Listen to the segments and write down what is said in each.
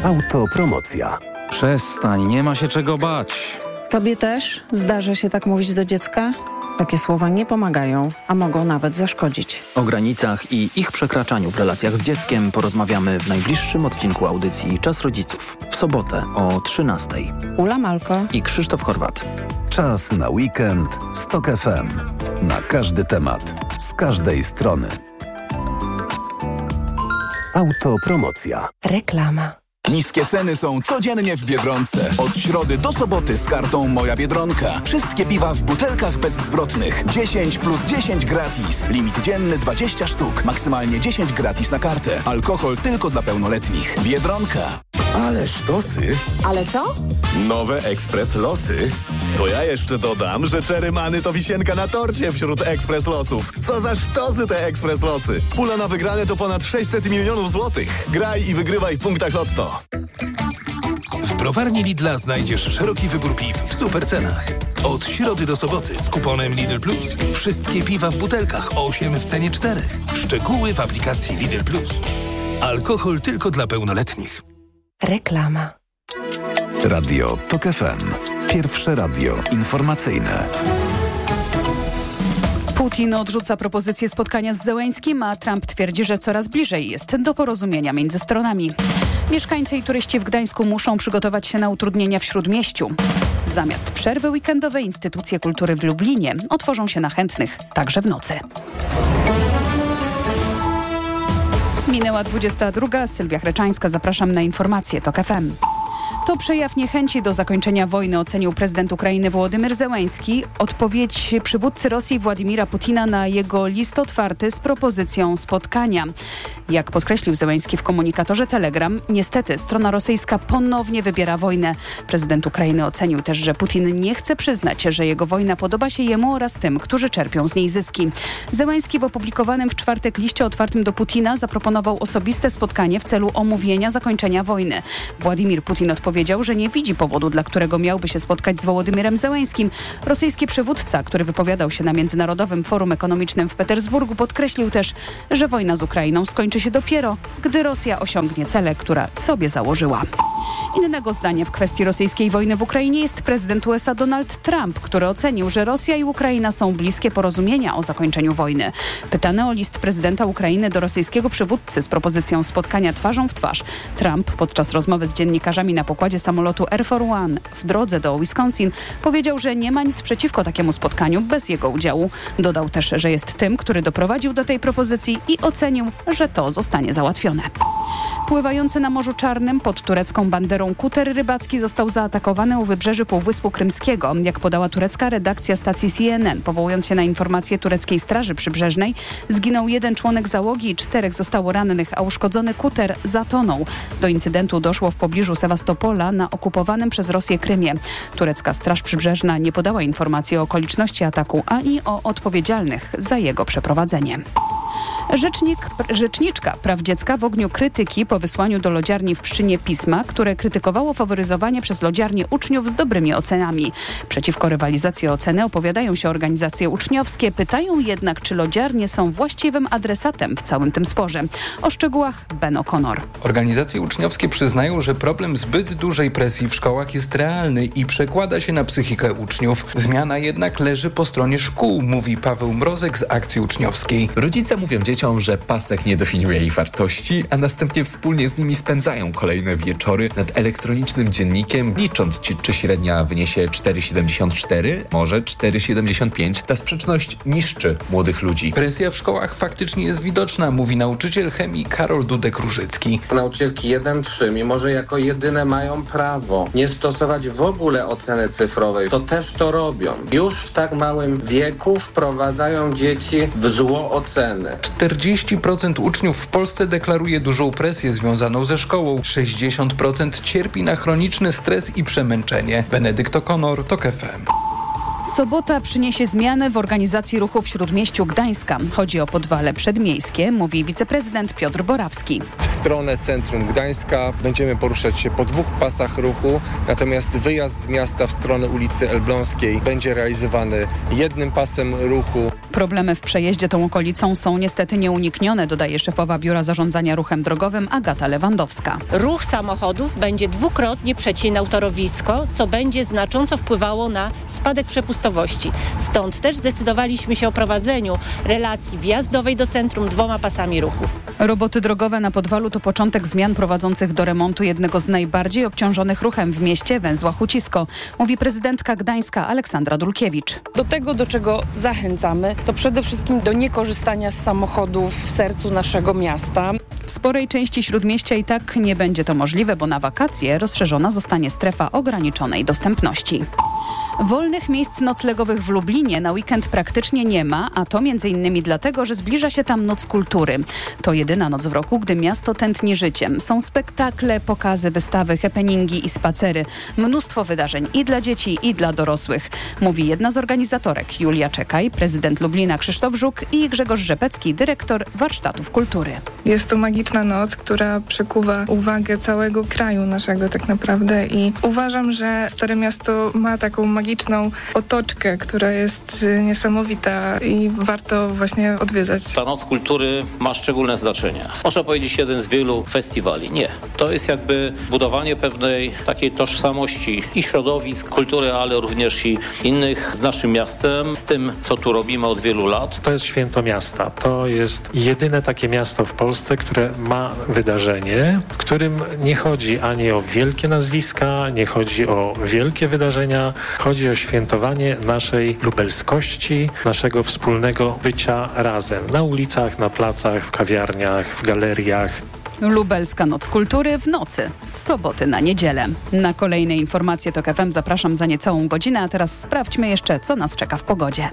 Autopromocja. Przestań, nie ma się czego bać. Tobie też zdarza się tak mówić do dziecka? Takie słowa nie pomagają, a mogą nawet zaszkodzić. O granicach i ich przekraczaniu w relacjach z dzieckiem porozmawiamy w najbliższym odcinku audycji Czas Rodziców. W sobotę o 13:00. Ula Malko i Krzysztof Chorwat. Czas na weekend z TOK FM. Na każdy temat, z każdej strony. Autopromocja. Reklama. Niskie ceny są codziennie w Biedronce. Od środy do soboty z kartą Moja Biedronka. Wszystkie piwa w butelkach bezzwrotnych. 10 plus 10 gratis. Limit dzienny 20 sztuk. Maksymalnie 10 gratis na kartę. Alkohol tylko dla pełnoletnich. Biedronka. Ale sztosy. Ale co? Nowe Ekspres Losy. To ja jeszcze dodam, że Cherry Money to wisienka na torcie wśród Ekspres Losów. Co za sztosy te Ekspres Losy. Pula na wygrane to ponad 600 milionów złotych. Graj i wygrywaj w punktach Lotto. W browarni Lidla znajdziesz szeroki wybór piw w super cenach. Od środy do soboty z kuponem Lidl Plus. Wszystkie piwa w butelkach 8 w cenie 4. Szczegóły w aplikacji Lidl Plus. Alkohol tylko dla pełnoletnich. Reklama. Radio TOK FM. Pierwsze radio informacyjne. Putin odrzuca propozycję spotkania z Zełeńskim, a Trump twierdzi, że coraz bliżej jest do porozumienia między stronami. Mieszkańcy i turyści w Gdańsku muszą przygotować się na utrudnienia w Śródmieściu. Zamiast przerwy weekendowej instytucje kultury w Lublinie otworzą się na chętnych także w nocy. Minęła 22. Sylwia Chreczańska. Zapraszam na informacje TOK FM. To przejaw niechęci do zakończenia wojny, ocenił prezydent Ukrainy Wołodymyr Zełeński. Odpowiedź przywódcy Rosji Władimira Putina na jego list otwarty z propozycją spotkania. Jak podkreślił Zełeński w komunikatorze Telegram, niestety strona rosyjska ponownie wybiera wojnę. Prezydent Ukrainy ocenił też, że Putin nie chce przyznać, że jego wojna podoba się jemu oraz tym, którzy czerpią z niej zyski. Zełeński w opublikowanym w czwartek liście otwartym do Putina zaproponował osobiste spotkanie w celu omówienia zakończenia wojny. Władimir Putin odpowiedział, że nie widzi powodu, dla którego miałby się spotkać z Wołodymyrem Zełeńskim. Rosyjski przywódca, który wypowiadał się na Międzynarodowym Forum Ekonomicznym w Petersburgu, podkreślił też, że wojna z Ukrainą skończy się dopiero, gdy Rosja osiągnie cele, które sobie założyła. Innego zdania w kwestii rosyjskiej wojny w Ukrainie jest prezydent USA Donald Trump, który ocenił, że Rosja i Ukraina są bliskie porozumienia o zakończeniu wojny. Pytany o list prezydenta Ukrainy do rosyjskiego przywódcy z propozycją spotkania twarzą w twarz, Trump podczas rozmowy z dziennikarzami na pokładzie samolotu Air Force One w drodze do Wisconsin powiedział, że nie ma nic przeciwko takiemu spotkaniu bez jego udziału. Dodał też, że jest tym, który doprowadził do tej propozycji i ocenił, że to zostanie załatwione. Pływający na Morzu Czarnym pod turecką banderą kuter rybacki został zaatakowany u wybrzeży Półwyspu Krymskiego. Jak podała turecka redakcja stacji CNN, powołując się na informacje tureckiej Straży Przybrzeżnej, zginął 1 członek załogi i 4 zostało rannych, a uszkodzony kuter zatonął. Do incydentu doszło w pobliżu Sewastopola na okupowanym przez Rosję Krymie. Turecka Straż Przybrzeżna nie podała informacji o okoliczności ataku ani o odpowiedzialnych za jego przeprowadzenie. Rzeczniczka praw dziecka w ogniu krytyki po wysłaniu do lodziarni w Pszczynie pisma, które krytykowało faworyzowanie przez lodziarnię uczniów z dobrymi ocenami. Przeciwko rywalizacji o oceny opowiadają się organizacje uczniowskie, pytają jednak, czy lodziarnie są właściwym adresatem w całym tym sporze. O szczegółach Ben O'Connor. Organizacje uczniowskie przyznają, że problem zbyt dużej presji w szkołach jest realny i przekłada się na psychikę uczniów. Zmiana jednak leży po stronie szkół, mówi Paweł Mrozek z Akcji Uczniowskiej. Rodzice mówią dzieciom, że pasek nie definiuje ich wartości, a następnie wspólnie z nimi spędzają kolejne wieczory nad elektronicznym dziennikiem, licząc, czy średnia wyniesie 4,74, może 4,75. Ta sprzeczność niszczy młodych ludzi. Presja w szkołach faktycznie jest widoczna, mówi nauczyciel chemii Karol Dudek-Różycki. Nauczycielki 1-3, mimo że jako jedyne mają prawo nie stosować w ogóle oceny cyfrowej, to też to robią. Już w tak małym wieku wprowadzają dzieci w zło oceny. 40% uczniów w Polsce deklaruje dużą presję związaną ze szkołą. 60% cierpi na chroniczny stres i przemęczenie. Benedykt O'Connor, TOK FM. Sobota przyniesie zmiany w organizacji ruchu w Śródmieściu Gdańska. Chodzi o podwale przedmiejskie, mówi wiceprezydent Piotr Borawski. W stronę centrum Gdańska będziemy poruszać się po 2 pasach ruchu, natomiast wyjazd z miasta w stronę ulicy Elbląskiej będzie realizowany 1 pasem ruchu. Problemy w przejeździe tą okolicą są niestety nieuniknione, dodaje szefowa Biura Zarządzania Ruchem Drogowym Agata Lewandowska. Ruch samochodów będzie dwukrotnie przecinał torowisko, co będzie znacząco wpływało na spadek przepustowości. Stąd też zdecydowaliśmy się o prowadzeniu relacji wjazdowej do centrum 2 pasami ruchu. Roboty drogowe na podwalu to początek zmian prowadzących do remontu jednego z najbardziej obciążonych ruchem w mieście, węzła Hucisko, mówi prezydentka Gdańska Aleksandra Dulkiewicz. Do tego, do czego zachęcamy, to przede wszystkim do niekorzystania z samochodów w sercu naszego miasta. W sporej części Śródmieścia i tak nie będzie to możliwe, bo na wakacje rozszerzona zostanie strefa ograniczonej dostępności. Wolnych miejsc noclegowych w Lublinie na weekend praktycznie nie ma, a to m.in. dlatego, że zbliża się tam Noc Kultury. To jedyna noc w roku, gdy miasto tętni życiem. Są spektakle, pokazy, wystawy, happeningi i spacery. Mnóstwo wydarzeń i dla dzieci, i dla dorosłych. Mówi jedna z organizatorek, Julia Czekaj, prezydent Lublina Krzysztof Żuk i Grzegorz Rzepecki, dyrektor warsztatów kultury. Jest to magiczna noc, która przykuwa uwagę całego kraju naszego tak naprawdę i uważam, że Stare Miasto ma taką magiczną otoczkę, która jest niesamowita i warto właśnie odwiedzać. Ta Noc Kultury ma szczególne znaczenie. Można powiedzieć jeden z wielu festiwali. Nie. To jest jakby budowanie pewnej takiej tożsamości i środowisk kultury, ale również i innych z naszym miastem, z tym, co tu robimy od wielu lat. To jest święto miasta. To jest jedyne takie miasto w Polsce, które ma wydarzenie, w którym nie chodzi ani o wielkie nazwiska, nie chodzi o wielkie wydarzenia, chodzi o świętowanie naszej lubelskości, naszego wspólnego bycia razem. Na ulicach, na placach, w kawiarniach, w galeriach. Lubelska Noc Kultury w nocy, z soboty na niedzielę. Na kolejne informacje TOK FM zapraszam za niecałą godzinę, a teraz sprawdźmy jeszcze, co nas czeka w pogodzie.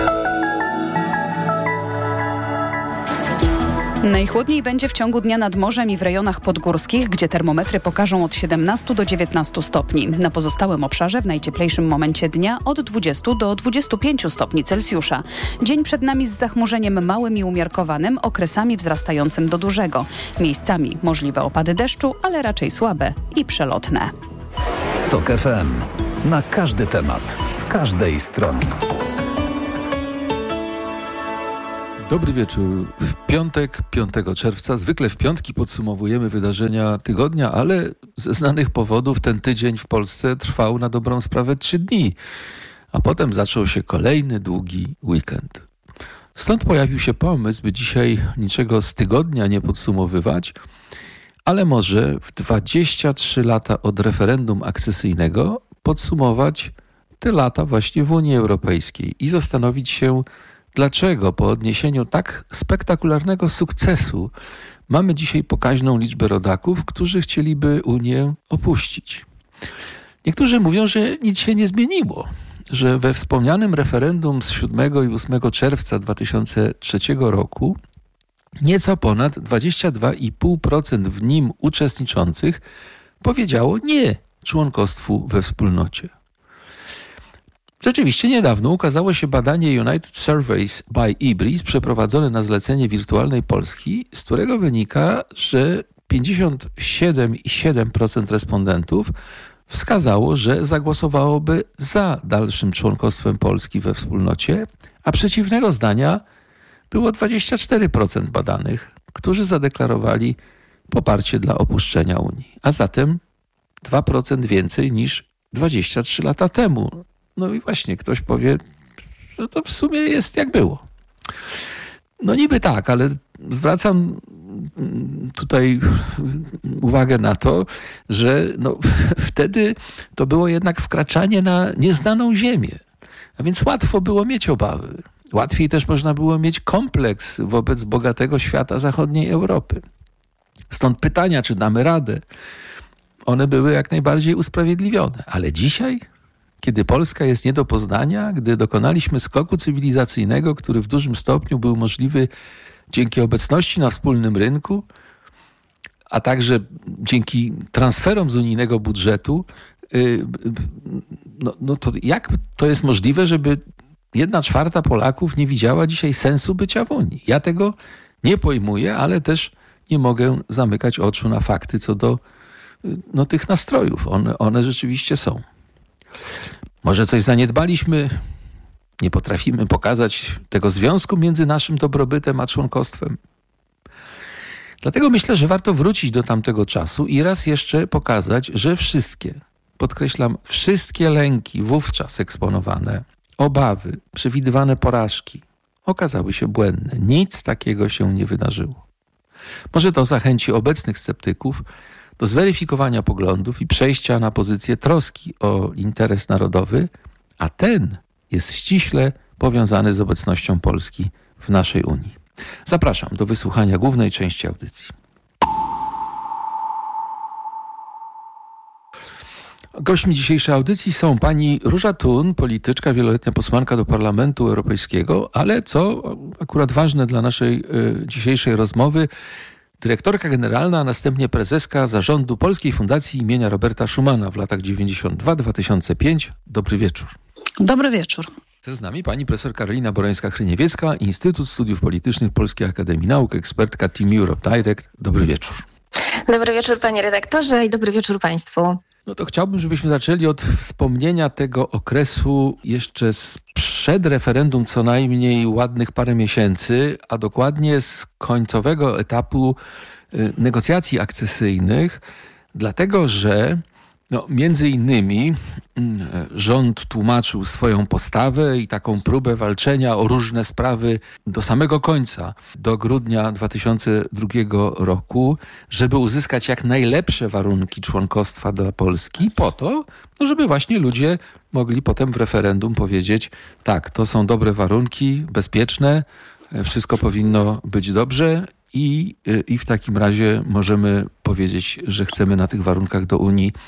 Najchłodniej będzie w ciągu dnia nad morzem i w rejonach podgórskich, gdzie termometry pokażą od 17 do 19 stopni. Na pozostałym obszarze w najcieplejszym momencie dnia od 20 do 25 stopni Celsjusza. Dzień przed nami z zachmurzeniem małym i umiarkowanym, okresami wzrastającym do dużego. Miejscami możliwe opady deszczu, ale raczej słabe i przelotne. TOK FM. Na każdy temat, z każdej strony. Dobry wieczór. W piątek, 5 czerwca, zwykle w piątki podsumowujemy wydarzenia tygodnia, ale ze znanych powodów ten tydzień w Polsce trwał na dobrą sprawę 3 dni, a potem zaczął się kolejny długi weekend. Stąd pojawił się pomysł, by dzisiaj niczego z tygodnia nie podsumowywać, ale może w 23 lata od referendum akcesyjnego podsumować te lata właśnie w Unii Europejskiej i zastanowić się, dlaczego po odniesieniu tak spektakularnego sukcesu mamy dzisiaj pokaźną liczbę rodaków, którzy chcieliby Unię opuścić. Niektórzy mówią, że nic się nie zmieniło, że we wspomnianym referendum z 7 i 8 czerwca 2003 roku nieco ponad 22,5% w nim uczestniczących powiedziało nie członkostwu we wspólnocie. Rzeczywiście niedawno ukazało się badanie United Surveys by IBRIS przeprowadzone na zlecenie Wirtualnej Polski, z którego wynika, że 57,7% respondentów wskazało, że zagłosowałoby za dalszym członkostwem Polski we wspólnocie, a przeciwnego zdania było 24% badanych, którzy zadeklarowali poparcie dla opuszczenia Unii, a zatem 2% więcej niż 23 lata temu. No i właśnie ktoś powie, że to w sumie jest jak było. No niby tak, ale zwracam tutaj uwagę na to, że wtedy to było jednak wkraczanie na nieznaną ziemię. A więc łatwo było mieć obawy. Łatwiej też można było mieć kompleks wobec bogatego świata zachodniej Europy. Stąd pytania, czy damy radę, one były jak najbardziej usprawiedliwione. Ale dzisiaj, kiedy Polska jest nie do poznania, gdy dokonaliśmy skoku cywilizacyjnego, który w dużym stopniu był możliwy dzięki obecności na wspólnym rynku, a także dzięki transferom z unijnego budżetu, no to jak to jest możliwe, żeby 1/4 Polaków nie widziała dzisiaj sensu bycia w Unii? Ja tego nie pojmuję, ale też nie mogę zamykać oczu na fakty co do tych nastrojów. One rzeczywiście są. Może coś zaniedbaliśmy, nie potrafimy pokazać tego związku między naszym dobrobytem a członkostwem. Dlatego myślę, że warto wrócić do tamtego czasu i raz jeszcze pokazać, że wszystkie, podkreślam, wszystkie lęki wówczas eksponowane, obawy, przewidywane porażki okazały się błędne. Nic takiego się nie wydarzyło. Może to zachęci obecnych sceptyków do zweryfikowania poglądów i przejścia na pozycję troski o interes narodowy, a ten jest ściśle powiązany z obecnością Polski w naszej Unii. Zapraszam do wysłuchania głównej części audycji. Gośćmi dzisiejszej audycji są pani Róża Thun, polityczka, wieloletnia posłanka do Parlamentu Europejskiego, ale co akurat ważne dla naszej dzisiejszej rozmowy, dyrektorka generalna, a następnie prezeska zarządu Polskiej Fundacji imienia Roberta Schumana w latach 92-2005. Dobry wieczór. Dobry wieczór. Jest z nami pani profesor Karolina Borońska-Hryniewiecka, Instytut Studiów Politycznych Polskiej Akademii Nauk, ekspertka Team Europe Direct. Dobry wieczór. Dobry wieczór panie redaktorze i dobry wieczór państwu. No to chciałbym, żebyśmy zaczęli od wspomnienia tego okresu jeszcze sprzed referendum, co najmniej ładnych parę miesięcy, a dokładnie z końcowego etapu negocjacji akcesyjnych, dlatego że między innymi rząd tłumaczył swoją postawę i taką próbę walczenia o różne sprawy do samego końca, do grudnia 2002 roku, żeby uzyskać jak najlepsze warunki członkostwa dla Polski po to, żeby właśnie ludzie mogli potem w referendum powiedzieć, tak, to są dobre warunki, bezpieczne, wszystko powinno być dobrze i w takim razie możemy powiedzieć, że chcemy na tych warunkach do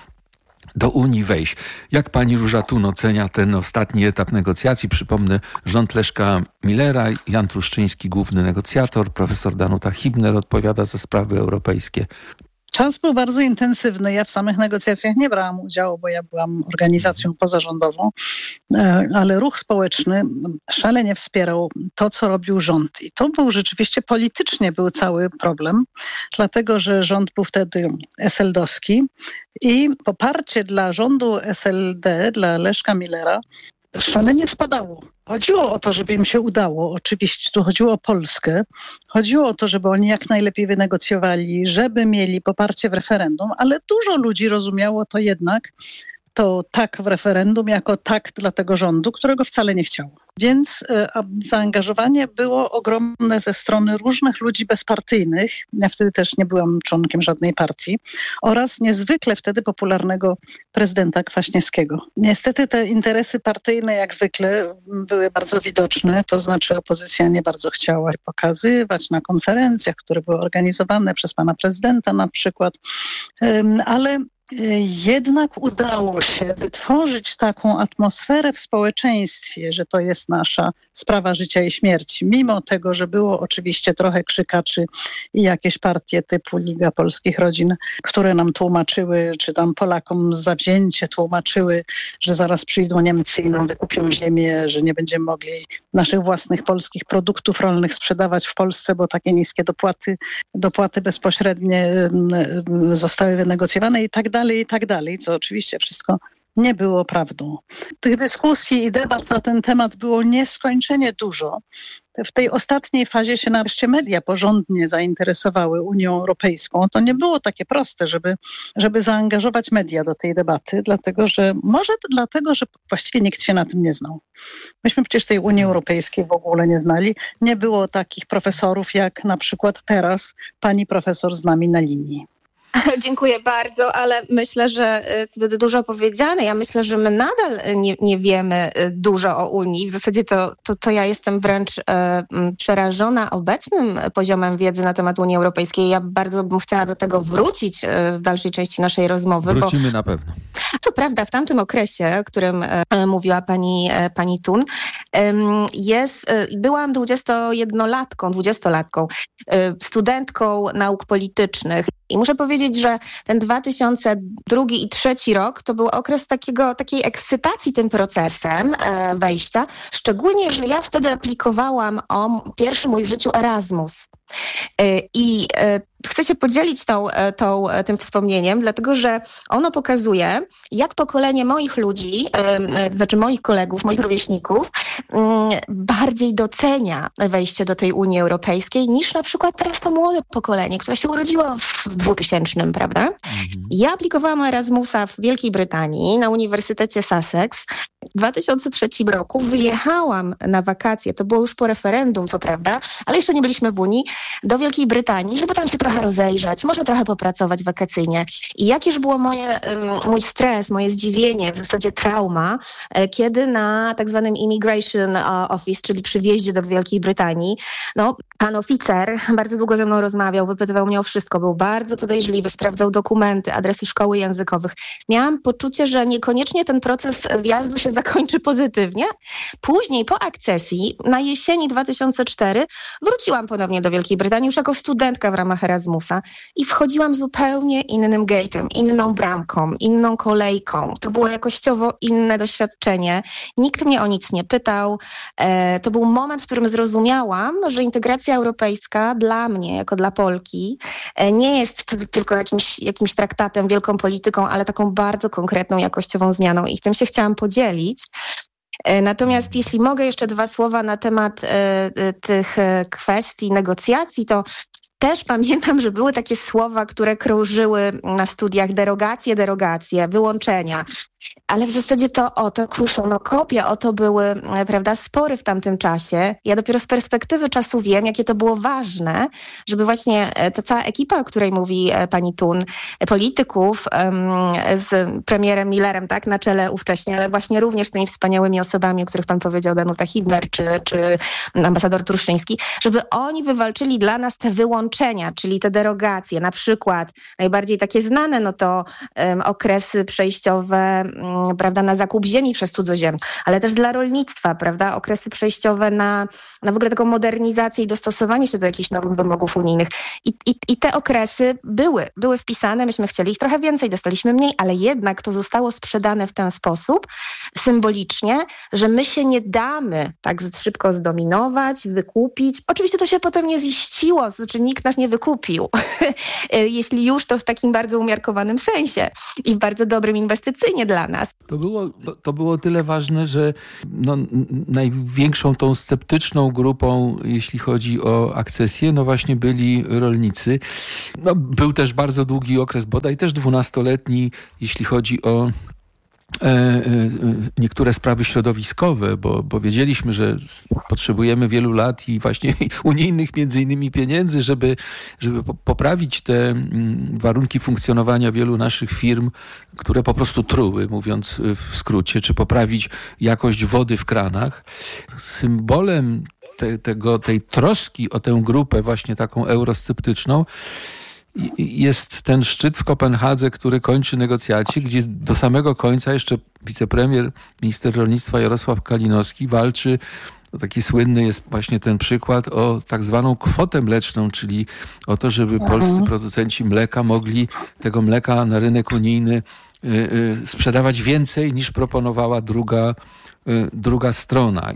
Unii wejść. Jak pani Róża Thun ocenia ten ostatni etap negocjacji? Przypomnę, rząd Leszka Millera, Jan Truszczyński, główny negocjator, profesor Danuta Hibner odpowiada za sprawy europejskie. Czas był bardzo intensywny. Ja w samych negocjacjach nie brałam udziału, bo ja byłam organizacją pozarządową, ale ruch społeczny szalenie wspierał to, co robił rząd. I to był rzeczywiście politycznie był cały problem, dlatego że rząd był wtedy SLD-owski i poparcie dla rządu SLD, dla Leszka Millera, szalenie spadało. Chodziło o to, żeby im się udało. Oczywiście tu chodziło o Polskę. Chodziło o to, żeby oni jak najlepiej wynegocjowali, żeby mieli poparcie w referendum, ale dużo ludzi rozumiało to jednak, to tak w referendum, jako tak dla tego rządu, którego wcale nie chciało. Więc zaangażowanie było ogromne ze strony różnych ludzi bezpartyjnych. Ja wtedy też nie byłam członkiem żadnej partii. Oraz niezwykle wtedy popularnego prezydenta Kwaśniewskiego. Niestety te interesy partyjne jak zwykle były bardzo widoczne. To znaczy opozycja nie bardzo chciała pokazywać na konferencjach, które były organizowane przez pana prezydenta na przykład. Ale jednak udało się wytworzyć taką atmosferę w społeczeństwie, że to jest nasza sprawa życia i śmierci. Mimo tego, że było oczywiście trochę krzykaczy i jakieś partie typu Liga Polskich Rodzin, które nam tłumaczyły, czy tam Polakom zawzięcie tłumaczyły, że zaraz przyjdą Niemcy i nam wykupią ziemię, że nie będziemy mogli naszych własnych polskich produktów rolnych sprzedawać w Polsce, bo takie niskie dopłaty bezpośrednie zostały wynegocjowane i tak dalej, co oczywiście wszystko nie było prawdą. Tych dyskusji i debat na ten temat było nieskończenie dużo. W tej ostatniej fazie się nareszcie media porządnie zainteresowały Unią Europejską. To nie było takie proste, żeby zaangażować media do tej debaty, dlatego że właściwie nikt się na tym nie znał. Myśmy przecież tej Unii Europejskiej w ogóle nie znali. Nie było takich profesorów jak na przykład teraz pani profesor z nami na linii. Dziękuję bardzo, ale myślę, że zbyt dużo powiedziane. Ja myślę, że my nadal nie wiemy dużo o Unii. W zasadzie to ja jestem wręcz przerażona obecnym poziomem wiedzy na temat Unii Europejskiej. Ja bardzo bym chciała do tego wrócić w dalszej części naszej rozmowy. Wrócimy na pewno. To prawda, w tamtym okresie, o którym mówiła pani Thun, Byłam 20-latką, studentką nauk politycznych i muszę powiedzieć, że ten 2002 i 2003 rok to był okres takiej ekscytacji tym procesem wejścia, szczególnie, że ja wtedy aplikowałam o pierwszy mój w życiu Erasmus. I chcę się podzielić tym wspomnieniem, dlatego że ono pokazuje, jak pokolenie moich ludzi, znaczy moich kolegów, moich rówieśników, bardziej docenia wejście do tej Unii Europejskiej niż na przykład teraz to młode pokolenie, które się urodziło w 2000, prawda? Ja aplikowałam Erasmusa w Wielkiej Brytanii na Uniwersytecie Sussex. W 2003 roku wyjechałam na wakacje, to było już po referendum, co prawda, ale jeszcze nie byliśmy w Unii, do Wielkiej Brytanii, żeby tam się trochę rozejrzeć, może trochę popracować wakacyjnie. I jakież było mój stres, moje zdziwienie, w zasadzie trauma, kiedy na tak zwanym Immigration Office, czyli przy wjeździe do Wielkiej Brytanii, pan oficer bardzo długo ze mną rozmawiał, wypytywał mnie o wszystko, był bardzo podejrzliwy, sprawdzał dokumenty, adresy szkoły językowych. Miałam poczucie, że niekoniecznie ten proces wjazdu się zakończy pozytywnie. Później po akcesji, na jesieni 2004 wróciłam ponownie do Wielkiej Brytanii już jako studentka w ramach Erasmusa i wchodziłam zupełnie innym gate'em, inną bramką, inną kolejką. To było jakościowo inne doświadczenie. Nikt mnie o nic nie pytał. To był moment, w którym zrozumiałam, że integracja europejska dla mnie, jako dla Polki, nie jest tylko jakimś traktatem, wielką polityką, ale taką bardzo konkretną, jakościową zmianą i tym się chciałam podzielić. Natomiast jeśli mogę jeszcze 2 słowa na temat tych kwestii negocjacji, to też pamiętam, że były takie słowa, które krążyły na studiach: derogacje, wyłączenia. Ale w zasadzie to kruszono-kopia, to były, prawda, spory w tamtym czasie. Ja dopiero z perspektywy czasu wiem, jakie to było ważne, żeby właśnie ta cała ekipa, o której mówi pani Thun, polityków z premierem Millerem, tak, na czele ówcześnie, ale właśnie również z tymi wspaniałymi osobami, o których pan powiedział, Danuta Hübner czy ambasador Truszczyński, żeby oni wywalczyli dla nas te wyłączenia, czyli te derogacje. Na przykład najbardziej takie znane, to okresy przejściowe, prawda, na zakup ziemi przez cudzoziemców, ale też dla rolnictwa, prawda, okresy przejściowe na w ogóle taką modernizację i dostosowanie się do jakichś nowych wymogów unijnych. I te okresy były wpisane, myśmy chcieli ich trochę więcej, dostaliśmy mniej, ale jednak to zostało sprzedane w ten sposób, symbolicznie, że my się nie damy tak szybko zdominować, wykupić. Oczywiście to się potem nie ziściło, znaczy nikt nas nie wykupił. Jeśli już, to w takim bardzo umiarkowanym sensie i w bardzo dobrym inwestycyjnie dla nas. To było tyle ważne, że największą tą sceptyczną grupą, jeśli chodzi o akcesję, właśnie byli rolnicy. Był też bardzo długi okres, bodaj też 12-letni, jeśli chodzi o niektóre sprawy środowiskowe, bo wiedzieliśmy, że potrzebujemy wielu lat i właśnie unijnych między innymi pieniędzy, żeby poprawić te warunki funkcjonowania wielu naszych firm, które po prostu truły, mówiąc w skrócie, czy poprawić jakość wody w kranach. Symbolem tej troski o tę grupę właśnie taką eurosceptyczną jest ten szczyt w Kopenhadze, który kończy negocjacje, gdzie do samego końca jeszcze wicepremier, minister rolnictwa Jarosław Kalinowski walczy, taki słynny jest właśnie ten przykład, o tak zwaną kwotę mleczną, czyli o to, żeby polscy producenci mleka mogli tego mleka na rynek unijny sprzedawać więcej niż proponowała druga strona.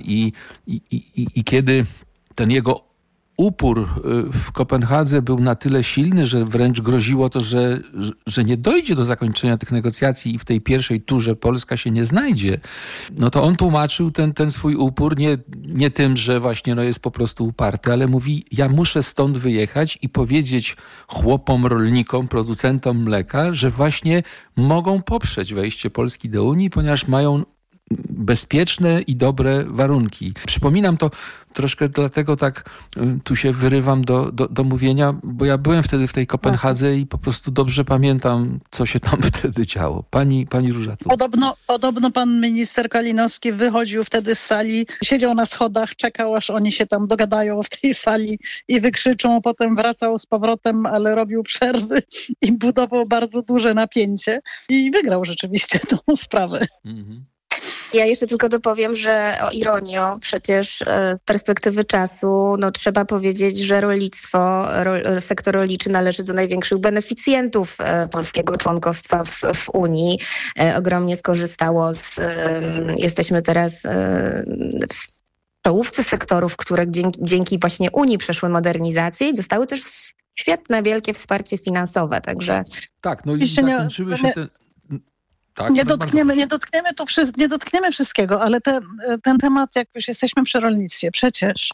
I kiedy ten jego upór w Kopenhadze był na tyle silny, że wręcz groziło to, że nie dojdzie do zakończenia tych negocjacji i w tej pierwszej turze Polska się nie znajdzie, to on tłumaczył ten swój upór nie tym, że właśnie jest po prostu uparty, ale mówi: ja muszę stąd wyjechać i powiedzieć chłopom, rolnikom, producentom mleka, że właśnie mogą poprzeć wejście Polski do Unii, ponieważ mają bezpieczne i dobre warunki. Przypominam to troszkę dlatego tak tu się wyrywam do mówienia, bo ja byłem wtedy w tej Kopenhadze i po prostu dobrze pamiętam, co się tam wtedy działo. Pani Róża. Podobno pan minister Kalinowski wychodził wtedy z sali, siedział na schodach, czekał, aż oni się tam dogadają w tej sali i wykrzyczą, potem wracał z powrotem, ale robił przerwy i budował bardzo duże napięcie i wygrał rzeczywiście tą sprawę. Ja jeszcze tylko dopowiem, że o ironio, przecież z perspektywy czasu trzeba powiedzieć, że rolnictwo, sektor rolniczy należy do największych beneficjentów polskiego członkostwa w Unii. Ogromnie skorzystało jesteśmy teraz w czołówce sektorów, które dzięki właśnie Unii przeszły modernizację i dostały też świetne, wielkie wsparcie finansowe, także... Tak, no i zakończyły się te... Tak, nie dotkniemy wszystkiego, ale ten temat, jak już jesteśmy przy rolnictwie, przecież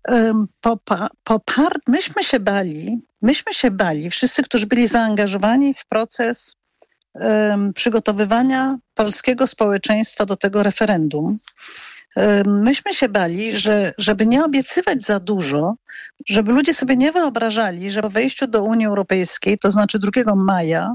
myśmy się bali, wszyscy, którzy byli zaangażowani w proces przygotowywania polskiego społeczeństwa do tego referendum, myśmy się bali, że żeby nie obiecywać za dużo, żeby ludzie sobie nie wyobrażali, że po wejściu do Unii Europejskiej, to znaczy 2 maja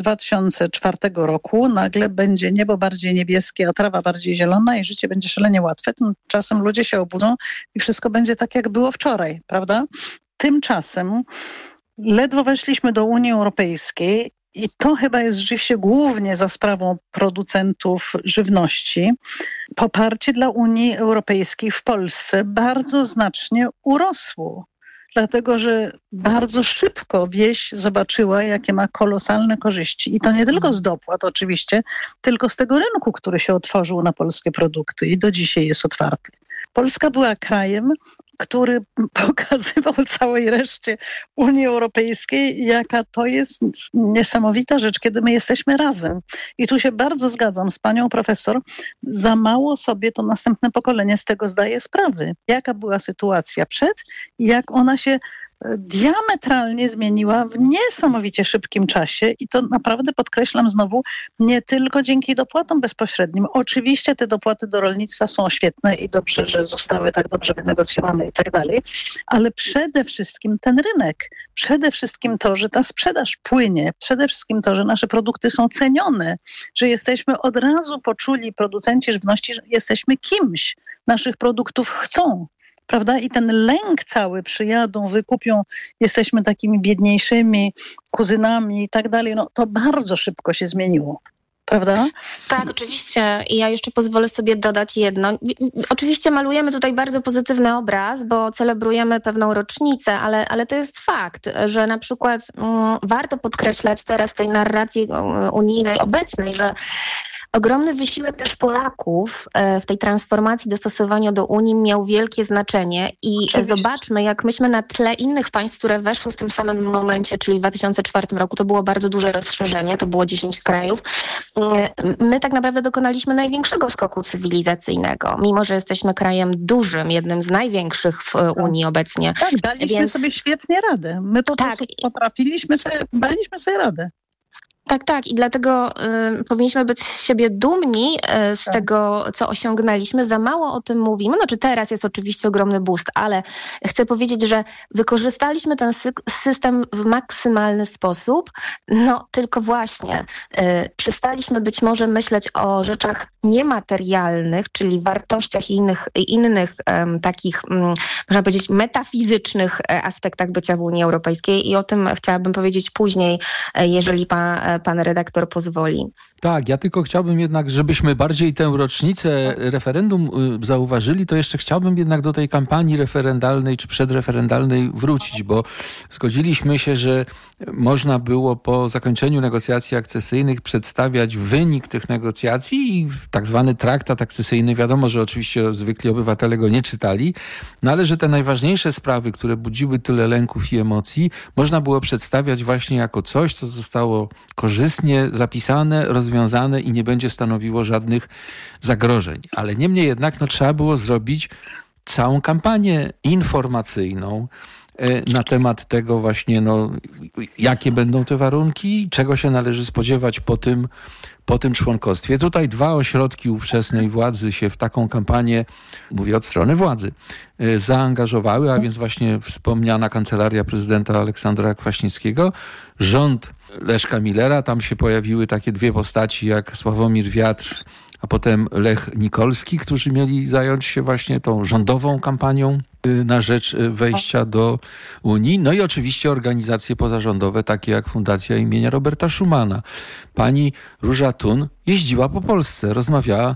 2004 roku, nagle będzie niebo bardziej niebieskie, a trawa bardziej zielona i życie będzie szalenie łatwe. Tymczasem ludzie się obudzą i wszystko będzie tak, jak było wczoraj, prawda? Tymczasem ledwo weszliśmy do Unii Europejskiej i to chyba jest rzeczywiście głównie za sprawą producentów żywności. Poparcie dla Unii Europejskiej w Polsce bardzo znacznie urosło. Dlatego, że bardzo szybko wieś zobaczyła, jakie ma kolosalne korzyści. I to nie tylko z dopłat oczywiście, tylko z tego rynku, który się otworzył na polskie produkty i do dzisiaj jest otwarty. Polska była krajem, który pokazywał całej reszcie Unii Europejskiej, jaka to jest niesamowita rzecz, kiedy my jesteśmy razem. I tu się bardzo zgadzam z panią profesor, za mało sobie to następne pokolenie z tego zdaje sprawy. Jaka była sytuacja przed i jak ona się diametralnie zmieniła w niesamowicie szybkim czasie i to naprawdę podkreślam znowu, nie tylko dzięki dopłatom bezpośrednim. Oczywiście te dopłaty do rolnictwa są świetne i dobrze, że zostały tak dobrze wynegocjowane i tak dalej, ale przede wszystkim ten rynek, przede wszystkim to, że ta sprzedaż płynie, przede wszystkim to, że nasze produkty są cenione, że jesteśmy od razu poczuli, producenci żywności, że jesteśmy kimś, naszych produktów chcą. Prawda? I ten lęk cały, przyjadą, wykupią, jesteśmy takimi biedniejszymi kuzynami i tak dalej, to bardzo szybko się zmieniło. Prawda? Tak, oczywiście. I ja jeszcze pozwolę sobie dodać jedno. Oczywiście malujemy tutaj bardzo pozytywny obraz, bo celebrujemy pewną rocznicę, ale to jest fakt, że na przykład warto podkreślać teraz tej narracji unijnej obecnej, że ogromny wysiłek też Polaków w tej transformacji, dostosowaniu do Unii miał wielkie znaczenie i zobaczmy, jak myśmy na tle innych państw, które weszły w tym samym momencie, czyli w 2004 roku, to było bardzo duże rozszerzenie, to było 10 krajów. My tak naprawdę dokonaliśmy największego skoku cywilizacyjnego, mimo że jesteśmy krajem dużym, jednym z największych w Unii obecnie. Tak, daliśmy sobie świetnie radę. My po prostu daliśmy sobie radę. Tak. I dlatego powinniśmy być z siebie dumni z tego, co osiągnęliśmy. Za mało o tym mówimy. Teraz jest oczywiście ogromny boost, ale chcę powiedzieć, że wykorzystaliśmy ten system w maksymalny sposób. Tylko właśnie przestaliśmy być może myśleć o rzeczach niematerialnych, czyli wartościach i innych takich, można powiedzieć, metafizycznych aspektach bycia w Unii Europejskiej i o tym chciałabym powiedzieć później, jeżeli pan redaktor pozwoli. Tak, ja tylko chciałbym jednak, żebyśmy bardziej tę rocznicę referendum zauważyli, to jeszcze chciałbym jednak do tej kampanii referendalnej czy przedreferendalnej wrócić, bo zgodziliśmy się, że można było po zakończeniu negocjacji akcesyjnych przedstawiać wynik tych negocjacji i tak zwany traktat akcesyjny. Wiadomo, że oczywiście zwykli obywatele go nie czytali, ale że te najważniejsze sprawy, które budziły tyle lęków i emocji, można było przedstawiać właśnie jako coś, co zostało korzystnie zapisane, rozwiązane i nie będzie stanowiło żadnych zagrożeń. Ale niemniej jednak trzeba było zrobić całą kampanię informacyjną na temat tego właśnie, jakie będą te warunki, czego się należy spodziewać po tym członkostwie. Tutaj 2 ośrodki ówczesnej władzy się w taką kampanię, mówię od strony władzy, zaangażowały, a więc właśnie wspomniana Kancelaria Prezydenta Aleksandra Kwaśniewskiego, rząd Leszka Millera, tam się pojawiły takie 2 postaci jak Sławomir Wiatr, a potem Lech Nikolski, którzy mieli zająć się właśnie tą rządową kampanią na rzecz wejścia do Unii. No i oczywiście organizacje pozarządowe, takie jak Fundacja imienia Roberta Schumana. Pani Róża Thun jeździła po Polsce, rozmawiała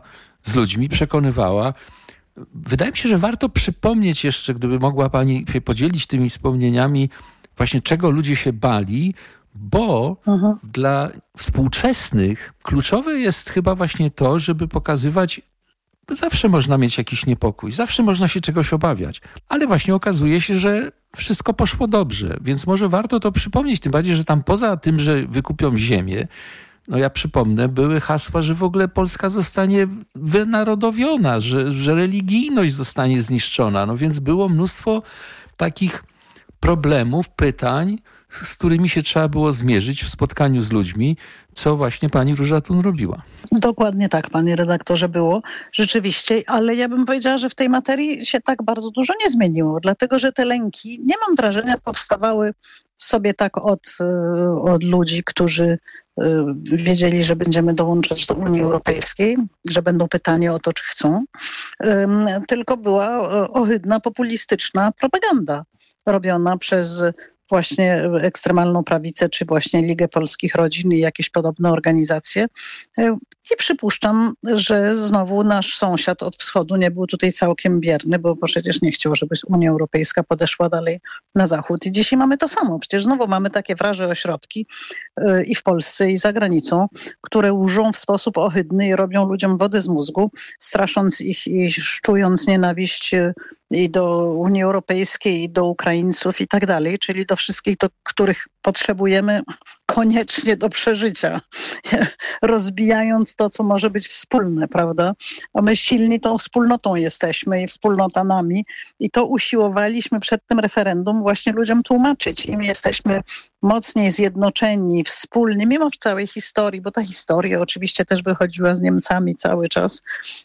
z ludźmi, przekonywała. Wydaje mi się, że warto przypomnieć jeszcze, gdyby mogła pani się podzielić tymi wspomnieniami, właśnie czego ludzie się bali, bo dla współczesnych kluczowe jest chyba właśnie to, żeby pokazywać, zawsze można mieć jakiś niepokój, zawsze można się czegoś obawiać, ale właśnie okazuje się, że wszystko poszło dobrze, więc może warto to przypomnieć, tym bardziej, że tam poza tym, że wykupią ziemię, no ja przypomnę, były hasła, że w ogóle Polska zostanie wynarodowiona, że religijność zostanie zniszczona, no więc było mnóstwo takich problemów, pytań, z którymi się trzeba było zmierzyć w spotkaniu z ludźmi, co właśnie pani Róża Thun robiła. Dokładnie tak, panie redaktorze, było rzeczywiście, ale ja bym powiedziała, że w tej materii się tak bardzo dużo nie zmieniło, dlatego że te lęki, nie mam wrażenia, powstawały sobie tak od ludzi, którzy wiedzieli, że będziemy dołączać do Unii Europejskiej, że będą pytania o to, czy chcą, tylko była ohydna, populistyczna propaganda robiona przez właśnie ekstremalną prawicę, czy właśnie Ligę Polskich Rodzin i jakieś podobne organizacje. I przypuszczam, że znowu nasz sąsiad od wschodu nie był tutaj całkiem bierny, bo przecież nie chciał, żeby Unia Europejska podeszła dalej na zachód. I dzisiaj mamy to samo. Przecież znowu mamy takie wraże ośrodki i w Polsce, i za granicą, które łżą w sposób ohydny i robią ludziom wodę z mózgu, strasząc ich i szczując nienawiść i do Unii Europejskiej, i do Ukraińców i tak dalej, czyli do wszystkich, których potrzebujemy koniecznie do przeżycia, rozbijając to, co może być wspólne, prawda? A my silni tą wspólnotą jesteśmy i wspólnota nami i to usiłowaliśmy przed tym referendum właśnie ludziom tłumaczyć. I my jesteśmy mocniej zjednoczeni, wspólnie, mimo całej historii, bo ta historia oczywiście też wychodziła z Niemcami cały czas,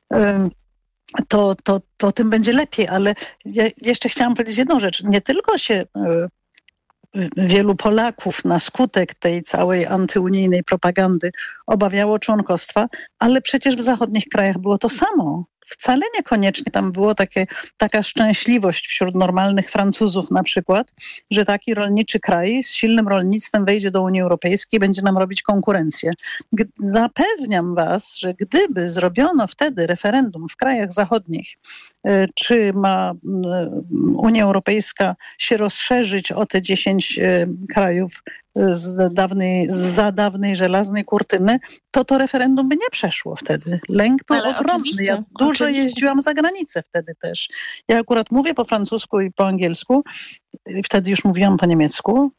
to tym będzie lepiej, ale ja jeszcze chciałam powiedzieć jedną rzecz. Nie tylko się wielu Polaków na skutek tej całej antyunijnej propagandy obawiało członkostwa, ale przecież w zachodnich krajach było to samo. Wcale niekoniecznie tam było taka szczęśliwość wśród normalnych Francuzów na przykład, że taki rolniczy kraj z silnym rolnictwem wejdzie do Unii Europejskiej i będzie nam robić konkurencję. Zapewniam was, że gdyby zrobiono wtedy referendum w krajach zachodnich, czy ma Unia Europejska się rozszerzyć o te 10 krajów za dawnej żelaznej kurtyny, to referendum by nie przeszło wtedy. Lęk był ogromny. Ja dużo jeździłam za granicę wtedy też. Ja akurat mówię po francusku i po angielsku. Wtedy już mówiłam po niemiecku.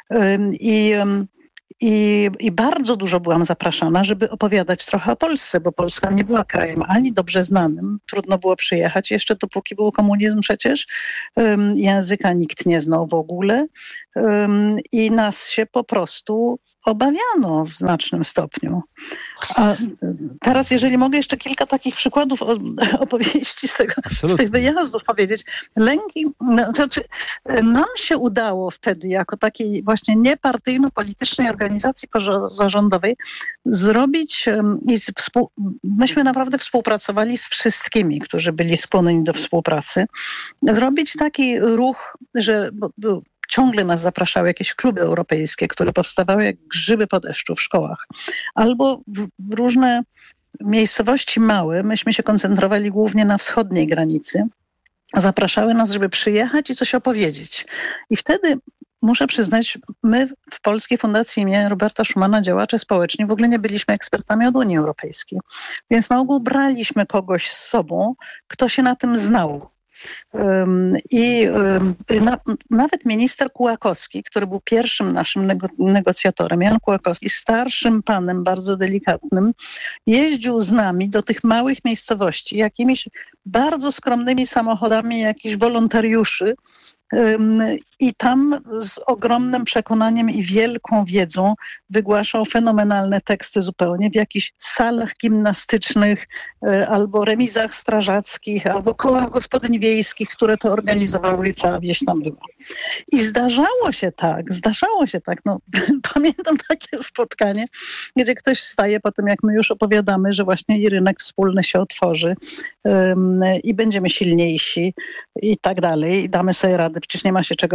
I bardzo dużo byłam zapraszana, żeby opowiadać trochę o Polsce, bo Polska nie była krajem ani dobrze znanym, trudno było przyjechać jeszcze dopóki był komunizm przecież, języka nikt nie znał w ogóle i nas się po prostu obawiano w znacznym stopniu. A teraz, jeżeli mogę jeszcze kilka takich przykładów opowieści z tych wyjazdów powiedzieć. Lęki, znaczy nam się udało wtedy jako takiej właśnie niepartyjno-politycznej organizacji pozarządowej zrobić, myśmy naprawdę współpracowali z wszystkimi, którzy byli skłonni do współpracy, zrobić taki ruch, że ciągle nas zapraszały jakieś kluby europejskie, które powstawały jak grzyby po deszczu w szkołach. Albo w różne miejscowości małe, myśmy się koncentrowali głównie na wschodniej granicy, zapraszały nas, żeby przyjechać i coś opowiedzieć. I wtedy muszę przyznać, my w Polskiej Fundacji imienia Roberta Schumana, działacze społeczni, w ogóle nie byliśmy ekspertami od Unii Europejskiej. Więc na ogół braliśmy kogoś z sobą, kto się na tym znał. Nawet minister Kułakowski, który był pierwszym naszym negocjatorem, Jan Kułakowski, starszym panem, bardzo delikatnym, jeździł z nami do tych małych miejscowości, jakimiś bardzo skromnymi samochodami jakichś wolontariuszy, i tam z ogromnym przekonaniem i wielką wiedzą wygłaszał fenomenalne teksty zupełnie w jakichś salach gimnastycznych albo remizach strażackich, albo kołach gospodyń wiejskich, które to organizowały i cała wieś tam była. I zdarzało się tak, no, pamiętam takie spotkanie, gdzie ktoś wstaje po tym, jak my już opowiadamy, że właśnie i rynek wspólny się otworzy i będziemy silniejsi i tak dalej, i damy sobie radę, przecież nie ma się czego bać,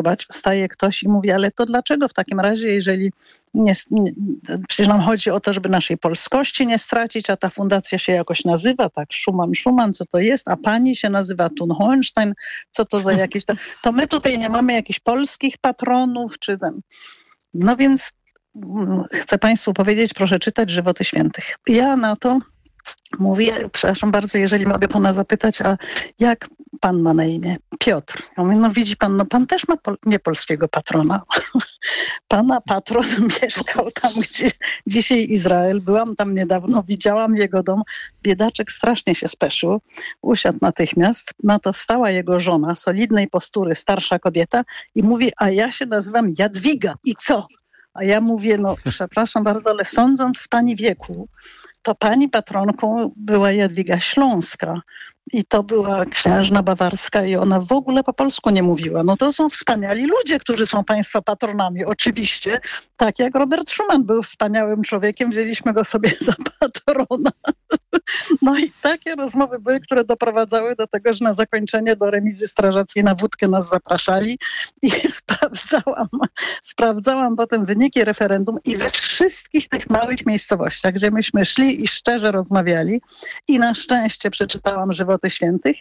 głosować, wstaje ktoś i mówi, ale to dlaczego w takim razie, jeżeli przecież nam chodzi o to, żeby naszej polskości nie stracić, a ta fundacja się jakoś nazywa, tak, Schumann, co to jest, a pani się nazywa Thun-Hohenstein, co to za jakieś... To my tutaj nie mamy jakichś polskich patronów, czy ten... No więc chcę państwu powiedzieć, proszę czytać Żywoty Świętych. Ja na to mówię, przepraszam bardzo, jeżeli mogę pana zapytać, a jak pan ma na imię? Piotr. Ja mówię, no widzi pan, no pan też ma niepolskiego patrona. Pana patron mieszkał tam, gdzie dzisiaj Izrael. Byłam tam niedawno, widziałam jego dom. Biedaczek strasznie się speszył. Usiadł natychmiast. Na to wstała jego żona, solidnej postury, starsza kobieta i mówi, a ja się nazywam Jadwiga. I co? A ja mówię, no przepraszam bardzo, ale sądząc z pani wieku, to pani patronką była Jadwiga Śląska i to była księżna bawarska i ona w ogóle po polsku nie mówiła. No to są wspaniali ludzie, którzy są państwa patronami, oczywiście. Tak jak Robert Schuman był wspaniałym człowiekiem, wzięliśmy go sobie za patrona. No i takie rozmowy były, które doprowadzały do tego, że na zakończenie do remizy strażackiej na wódkę nas zapraszali i sprawdzałam potem wyniki referendum i we wszystkich tych małych miejscowościach, gdzie myśmy szli i szczerze rozmawiali i na szczęście przeczytałam Żywoty Świętych,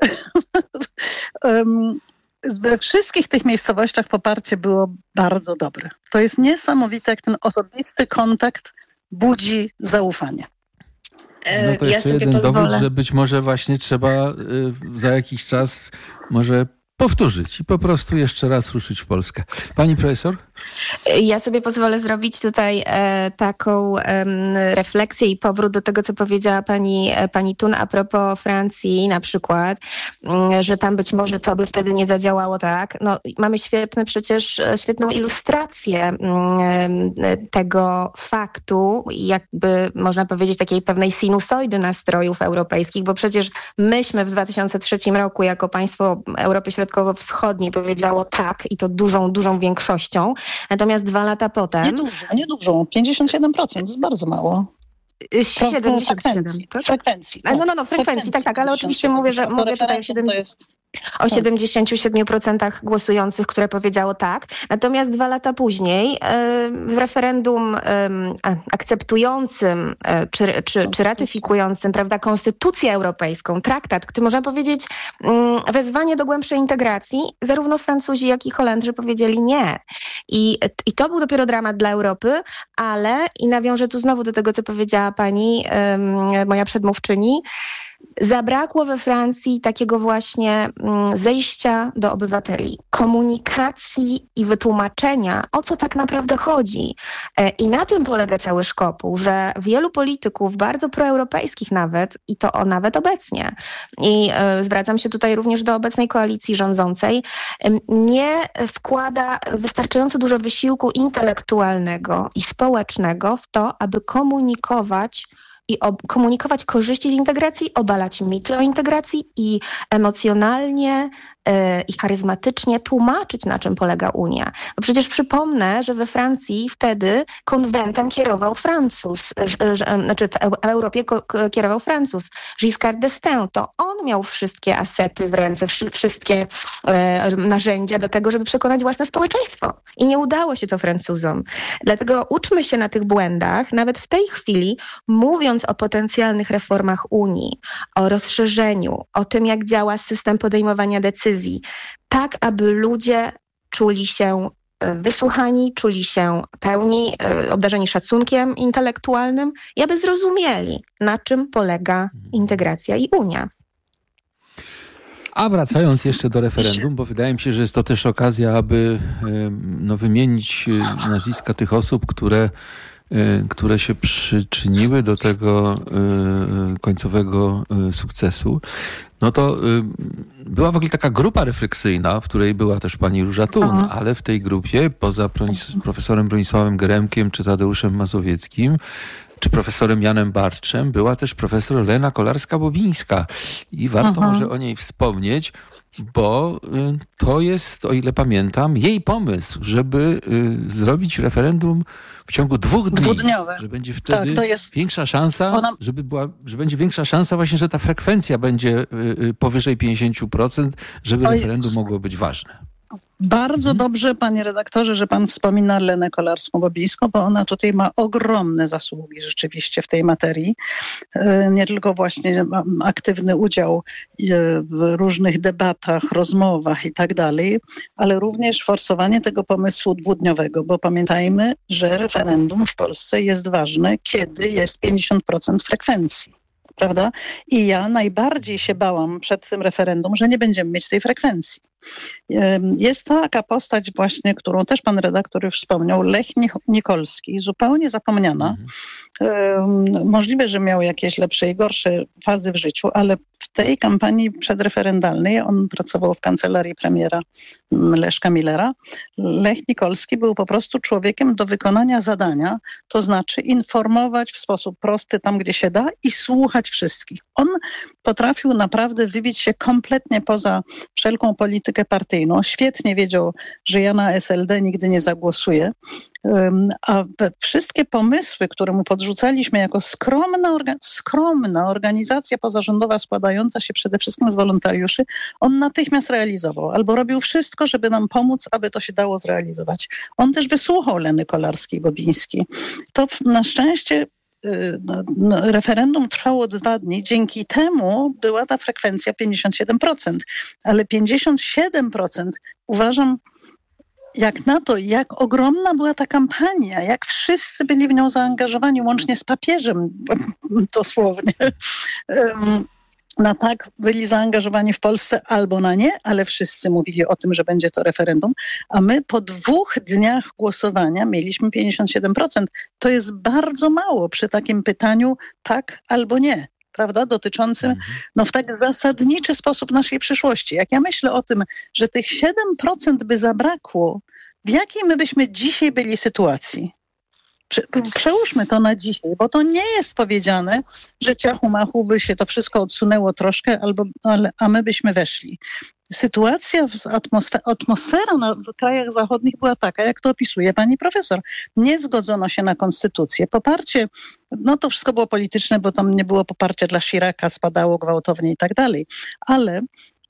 we wszystkich tych miejscowościach poparcie było bardzo dobre. To jest niesamowite, jak ten osobisty kontakt budzi zaufanie. No to jeszcze jeden dowód, że być może właśnie trzeba za jakiś czas może powtórzyć i po prostu jeszcze raz ruszyć w Polskę. Pani profesor? Ja sobie pozwolę zrobić tutaj taką refleksję i powrót do tego, co powiedziała pani Thun a propos Francji na przykład, że tam być może to by wtedy nie zadziałało tak. No, mamy świetną ilustrację tego faktu, jakby można powiedzieć takiej pewnej sinusoidy nastrojów europejskich, bo przecież myśmy w 2003 roku jako państwo Europy Środkowo-Wschodniej powiedziało tak i to dużą większością. Natomiast 2 lata potem... Nie dużo. 57%, to jest bardzo mało. 77, tak? Frekwencji. No, frekwencji, tak, ale oczywiście mówię tutaj o 77% głosujących, które powiedziało tak. Natomiast 2 lata później w referendum akceptującym czy ratyfikującym, prawda, Konstytucję Europejską, traktat, który można powiedzieć wezwanie do głębszej integracji, zarówno Francuzi, jak i Holendrzy powiedzieli nie. I to był dopiero dramat dla Europy, ale i nawiążę tu znowu do tego, co powiedziała pani, moja przedmówczyni, zabrakło we Francji takiego właśnie zejścia do obywateli, komunikacji i wytłumaczenia, o co tak naprawdę chodzi. I na tym polega cały szkopuł, że wielu polityków, bardzo proeuropejskich nawet, i to nawet obecnie, i zwracam się tutaj również do obecnej koalicji rządzącej, nie wkłada wystarczająco dużo wysiłku intelektualnego i społecznego w to, aby komunikować korzyści integracji, obalać mity o integracji i emocjonalnie i charyzmatycznie tłumaczyć, na czym polega Unia. Bo przecież przypomnę, że we Francji wtedy konwentem kierował Francuz, w Europie kierował Francuz. Giscard d'Estaing, to on miał wszystkie asety w ręce, wszystkie narzędzia do tego, żeby przekonać własne społeczeństwo. I nie udało się to Francuzom. Dlatego uczmy się na tych błędach, nawet w tej chwili, mówiąc o potencjalnych reformach Unii, o rozszerzeniu, o tym, jak działa system podejmowania decyzji, tak, aby ludzie czuli się wysłuchani, czuli się pełni, obdarzeni szacunkiem intelektualnym i aby zrozumieli, na czym polega integracja i Unia. A wracając jeszcze do referendum, bo wydaje mi się, że jest to też okazja, aby wymienić nazwiska tych osób, które się przyczyniły do tego końcowego sukcesu, no to była w ogóle taka grupa refleksyjna, w której była też pani Róża Thun, ale w tej grupie poza profesorem Bronisławem Geremkiem czy Tadeuszem Mazowieckim czy profesorem Janem Barczem była też profesor Lena Kolarska-Bobińska i warto może o niej wspomnieć, bo to jest, o ile pamiętam, jej pomysł, żeby zrobić referendum w ciągu 2 dni. Dwudniowe. Że będzie wtedy większa szansa, że będzie większa szansa właśnie, że ta frekwencja będzie powyżej 50%, żeby referendum mogło być ważne. Bardzo dobrze, panie redaktorze, że pan wspomina Lenę Kolarską-Bobińską, bo ona tutaj ma ogromne zasługi rzeczywiście w tej materii. Nie tylko właśnie aktywny udział w różnych debatach, rozmowach i tak dalej, ale również forsowanie tego pomysłu dwudniowego, bo pamiętajmy, że referendum w Polsce jest ważne, kiedy jest 50% frekwencji. Prawda? I ja najbardziej się bałam przed tym referendum, że nie będziemy mieć tej frekwencji. Jest taka postać właśnie, którą też pan redaktor już wspomniał, Lech Nikolski, zupełnie zapomniana. Możliwe, że miał jakieś lepsze i gorsze fazy w życiu, ale w tej kampanii przedreferendalnej on pracował w kancelarii premiera Leszka Millera. Lech Nikolski był po prostu człowiekiem do wykonania zadania, to znaczy informować w sposób prosty tam, gdzie się da i słuchać wszystkich. On potrafił naprawdę wybić się kompletnie poza wszelką politykę partyjną. Świetnie wiedział, że ja na SLD nigdy nie zagłosuję, a wszystkie pomysły, które mu podrzucaliśmy jako skromna organizacja pozarządowa składająca się przede wszystkim z wolontariuszy, on natychmiast realizował albo robił wszystko, żeby nam pomóc, aby to się dało zrealizować. On też wysłuchał Leny Kolarskiej-Bobińskiej. To na szczęście referendum trwało 2 dni, dzięki temu była ta frekwencja 57%, ale 57% uważam, jak na to, jak ogromna była ta kampania, jak wszyscy byli w nią zaangażowani, łącznie z papieżem, dosłownie. Na tak byli zaangażowani w Polsce albo na nie, ale wszyscy mówili o tym, że będzie to referendum, a my po 2 dniach głosowania mieliśmy 57%. To jest bardzo mało przy takim pytaniu tak albo nie, prawda, dotyczącym w tak zasadniczy sposób naszej przyszłości. Jak ja myślę o tym, że tych 7% by zabrakło, w jakiej my byśmy dzisiaj byli sytuacji? Przełóżmy to na dzisiaj, bo to nie jest powiedziane, że ciachu machu by się to wszystko odsunęło troszkę, a my byśmy weszli. Sytuacja, atmosfera w krajach zachodnich była taka, jak to opisuje pani profesor. Nie zgodzono się na konstytucję. Poparcie, to wszystko było polityczne, bo tam nie było poparcia dla Chiraca, spadało gwałtownie i tak dalej. Ale